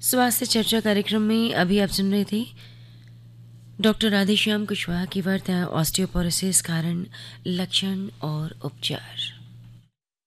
स्वास्थ्य चर्चा कार्यक्रम में अभी आप सुन रहे थे डॉक्टर राधेश्याम कुशवाहा की वार्ता ऑस्टियोपोरोसिस कारण, लक्षण और उपचार।